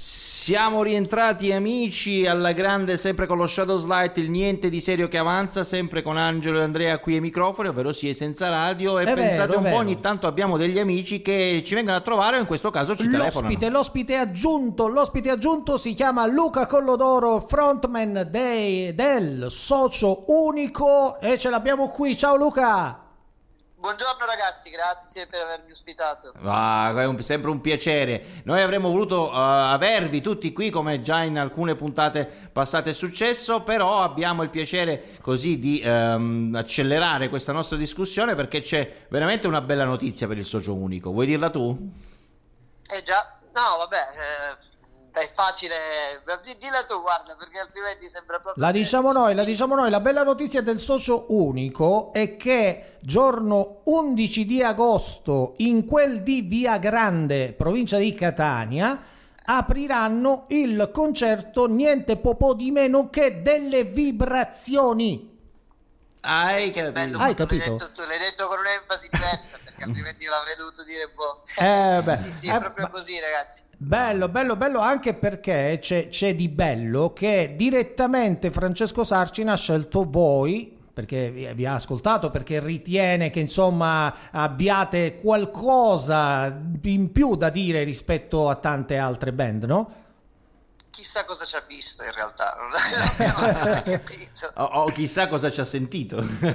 Siamo rientrati amici alla grande, sempre con lo Shadow Slide, il niente di serio che avanza, sempre con Angelo e Andrea qui ai microfoni, ovvero sia senza radio. E pensate un po', ogni tanto abbiamo degli amici che ci vengono a trovare o in questo caso ci telefonano. L'ospite aggiunto si chiama Luca Collodoro, frontman del Socio Unico, e ce l'abbiamo qui. Ciao Luca! Buongiorno ragazzi, grazie per avermi ospitato. È sempre un piacere. Noi avremmo voluto avervi tutti qui, come già in alcune puntate passate è successo, però abbiamo il piacere così di accelerare questa nostra discussione perché c'è veramente una bella notizia per il Socio Unico. Vuoi dirla tu? Già, no vabbè, è facile, dilla tu, guarda, perché altrimenti sembra proprio... La diciamo noi, la bella notizia del Socio Unico è che giorno 11 di agosto in quel di Via Grande, provincia di Catania, apriranno il concerto niente po' di meno che delle Vibrazioni. Hai capito? Tu l'hai detto con un'enfasi diversa, perché altrimenti io l'avrei dovuto dire sì, è proprio così, ragazzi. Bello, anche perché c'è di bello che direttamente Francesco Sarcina ha scelto voi, perché vi ha ascoltato, perché ritiene che insomma abbiate qualcosa in più da dire rispetto a tante altre band, no? Chissà cosa ci ha visto in realtà, non abbiamo capito. O chissà cosa ci ha sentito.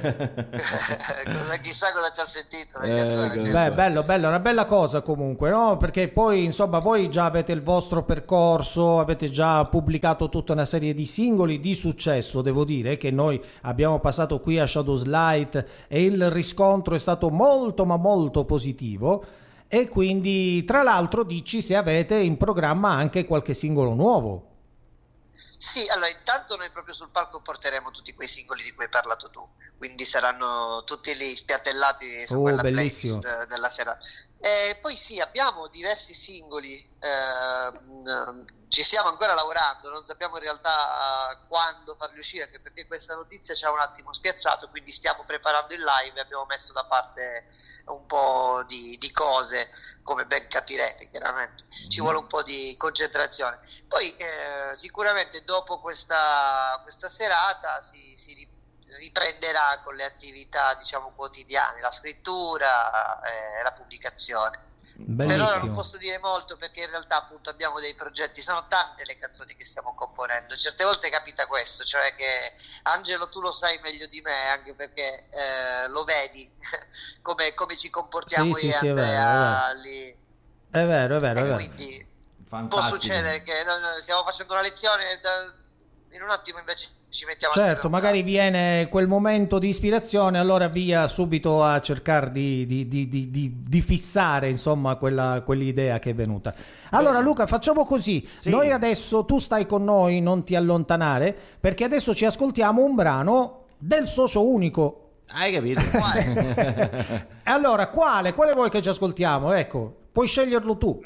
Chissà cosa ci ha sentito. Bello, una bella cosa comunque, no? Perché poi insomma voi già avete il vostro percorso, avete già pubblicato tutta una serie di singoli di successo, devo dire che noi abbiamo passato qui a Shadow Slide e il riscontro è stato molto ma molto positivo. E quindi tra l'altro dici se avete in programma anche qualche singolo nuovo. Sì, allora intanto noi proprio sul palco porteremo tutti quei singoli di cui hai parlato tu, quindi saranno tutti lì spiattellati su quella bellissimo. playlist della sera. E poi sì, abbiamo diversi singoli, ci stiamo ancora lavorando, non sappiamo in realtà quando farli uscire, anche perché questa notizia ci ha un attimo spiazzato, quindi stiamo preparando il live e abbiamo messo da parte un po' di cose, come ben capirete, chiaramente ci vuole un po' di concentrazione. Poi sicuramente dopo questa serata si riprenderà con le attività, diciamo, quotidiane, la scrittura e la pubblicazione. Bellissimo. Per ora non posso dire molto perché in realtà appunto abbiamo dei progetti, sono tante le canzoni che stiamo componendo. Certe volte capita questo, cioè che Angelo tu lo sai meglio di me, anche perché lo vedi come ci comportiamo io e Andrea lì. È vero. Quindi fantastico. può succedere che noi stiamo facendo una lezione in un attimo invece ci mettiamo certo, magari viene quel momento di ispirazione, allora via subito a cercare di fissare insomma quell'idea che è venuta. Allora Luca, facciamo così, sì. Noi adesso, tu stai con noi, non ti allontanare, perché adesso ci ascoltiamo un brano del Socio Unico. Hai capito? Allora, quale vuoi che ci ascoltiamo? Ecco, puoi sceglierlo tu.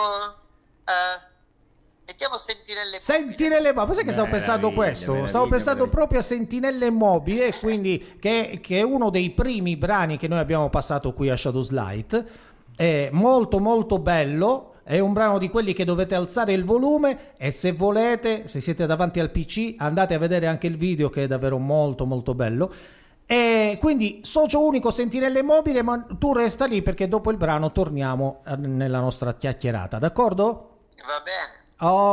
Mettiamo Sentinelle Mobili. Ma sai che stavo pensando questo? Stavo pensando proprio a Sentinelle Mobili, e quindi che è uno dei primi brani che noi abbiamo passato qui a Shadow Slide. È molto molto bello. È un brano di quelli che dovete alzare il volume, e se volete, se siete davanti al PC, andate a vedere anche il video, che è davvero molto molto bello. E quindi Socio Unico, Sentinelle Mobili, ma tu resta lì perché dopo il brano torniamo nella nostra chiacchierata, d'accordo? Va bene. Oh.